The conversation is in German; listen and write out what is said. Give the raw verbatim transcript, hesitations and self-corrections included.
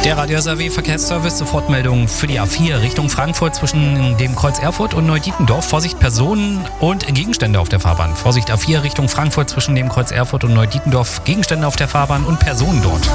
Der Radio S R W Verkehrsservice, Sofortmeldung für die A vier Richtung Frankfurt zwischen dem Kreuz Erfurt und Neudietendorf. Vorsicht, Personen und Gegenstände auf der Fahrbahn. Vorsicht, A vier Richtung Frankfurt zwischen dem Kreuz Erfurt und Neudietendorf. Gegenstände auf der Fahrbahn und Personen dort.